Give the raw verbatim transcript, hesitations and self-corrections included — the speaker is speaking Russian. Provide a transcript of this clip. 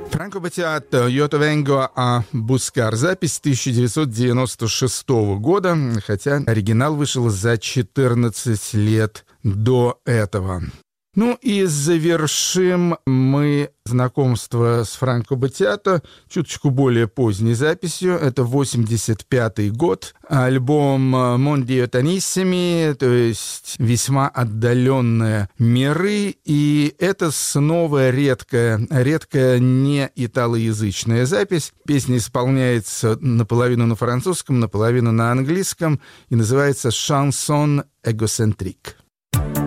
Франко Баттиато «Io ti vengo a buscar». Запись тысяча девятьсот девяносто шестого года, хотя оригинал вышел за четырнадцать лет до этого. Ну и завершим мы знакомство с Франко Баттиато чуточку более поздней записью. Это восемьдесят пятый год. Альбом «Mondi Lontanissimi», то есть весьма отдаленные миры. И это снова редкая, редкая не италоязычная запись. Песня исполняется наполовину на французском, наполовину на английском и называется «Chanson égocentrique».